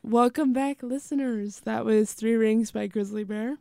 Welcome back, listeners. That was Three Rings by Grizzly Bear.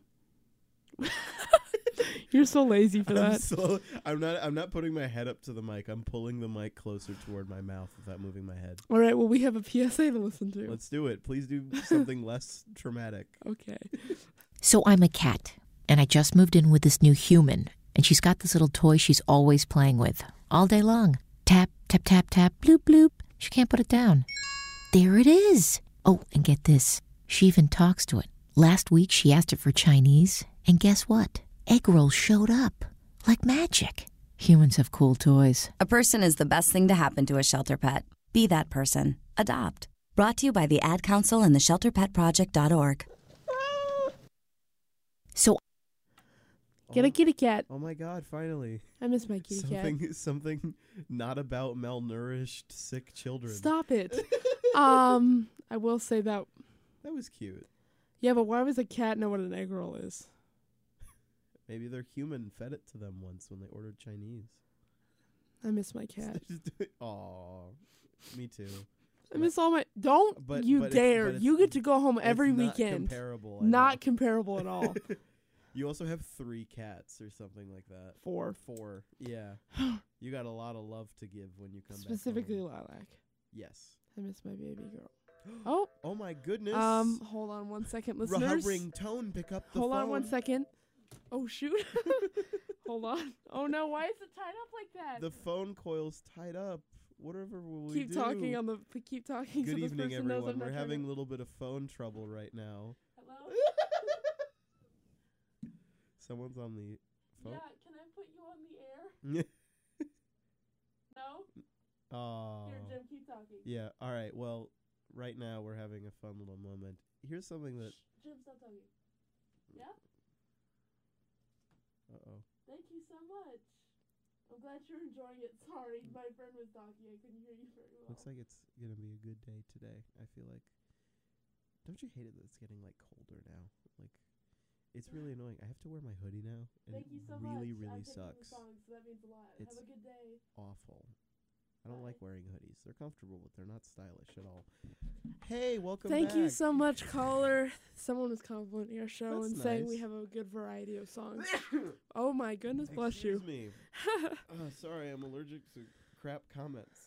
You're so lazy for that. I'm not putting my head up to the mic. I'm pulling the mic closer toward my mouth without moving my head. All right, well, we have a PSA to listen to. Let's do it. Please do something less traumatic. Okay. So I'm a cat, and I just moved in with this new human, and she's got this little toy she's always playing with, all day long. Tap, tap, tap, tap, bloop, bloop. She can't put it down. There it is. Oh, and get this. She even talks to it. Last week, she asked it for Chinese, and guess what? Egg rolls showed up. Like magic. Humans have cool toys. A person is the best thing to happen to a shelter pet. Be that person. Adopt. Brought to you by the Ad Council and the ShelterPetProject.org. So Get a kitty cat. Oh my God! Finally, I miss my kitty cat. Something not about malnourished, sick children. Stop it. I will say that. That was cute. Yeah, but why does a cat know what an egg roll is? Maybe their human fed it to them once when they ordered Chinese. I miss my cat. Aw, me too. I miss all my. Don't but you dare! it's You get to go home every not weekend. Comparable. Not comparable at all. You also have 3 cats or something like that. 4. 4. Yeah. You got a lot of love to give when you come Specifically back home. Lilac. Yes. I miss my baby girl. Oh. Oh my goodness. Hold on one second, listeners. Ringtone, pick up the Hold phone. on one second. Oh shoot. Hold on. Oh no, why is it tied up like that? The phone coil's tied up. Whatever will we do? Keep talking keep talking. Good so evening, this person knows everyone. I'm not We're trying having to- a little bit of phone trouble right now. Hello? Someone's on the phone. Yeah, can I put you on the air? No? Oh. Here, Jim, keep talking. Yeah. All right. Well, right now we're having a fun little moment. Here's something that. Jim, stop talking. Yeah? Uh-oh. Thank you so much. I'm glad you're enjoying it. Sorry, my friend was talking. I couldn't hear you very well. Looks like it's gonna be a good day today. I feel like. Don't you hate it that it's getting like colder now? Like, it's really annoying. I have to wear my hoodie now, and Thank you so really, much. really I'm picking the sucks. songs, so that means a lot. It's Have a good day. Awful. I don't Bye. like wearing hoodies. They're comfortable, but they're not stylish at all. Hey, welcome Thank back. you so much, caller. Someone was complimenting our show That's and saying we nice. have a good variety of songs. Oh my goodness, bless you. Excuse me. Sorry, I'm allergic to crap comments.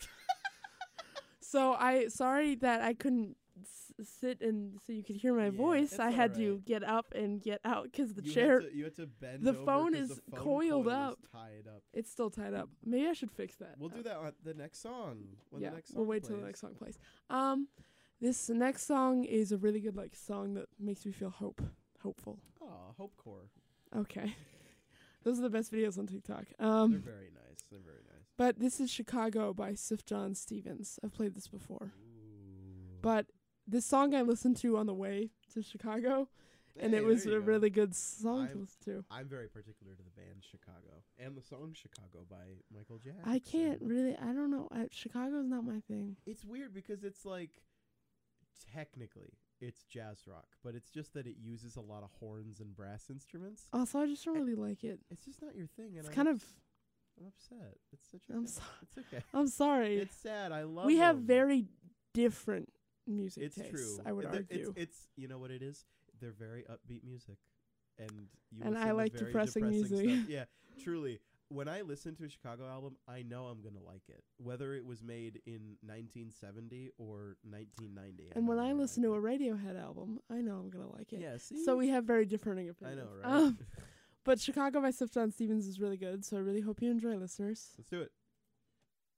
Sorry that I couldn't sit and so you could hear my Yeah, voice. it's I had to alright. get up and get out because the You chair, Had to, you had to bend the over phone 'cause is the phone coiled coil up. is tied up. It's still tied up. Maybe I should fix that. We'll do that on the next song. When yeah, the next song we'll wait till the plays. next song plays. This next song is a really good song that makes me feel hopeful. Aw, Hopecore. Okay. Those are the best videos on TikTok. They're very nice. They're very nice. But this is Chicago by Sif John Stevens. I've played this before. Ooh. But this song I listened to on the way to Chicago, and Hey, it was there you a go. really good song to I'm- listen to. I'm very particular to the band Chicago and the song Chicago by Michael Jackson. I can't really, I don't know. Chicago's not my thing. It's weird because it's like, technically, it's jazz rock, but it's just that it uses a lot of horns and brass instruments. Also, I just don't really like it. It's just not your thing, and It's I'm kind of, I'm upset. It's such a. I'm good- so- It's okay. I'm sorry. It's sad. I love. We have them. very different music It's tastes, true. I would argue. It's you know what it is. They're very upbeat music, and you And listen I to like very depressing music. stuff. Yeah, truly. When I listen to a Chicago album, I know I'm gonna like it, whether it was made in 1970 or 1990. And when I listen to a like Radiohead album, I know I'm going to like it. it. Yeah, see? So we have very differing I opinions. know, right? But Chicago by Sif John Stevens is really good, so I really hope you enjoy, listeners. Let's do it.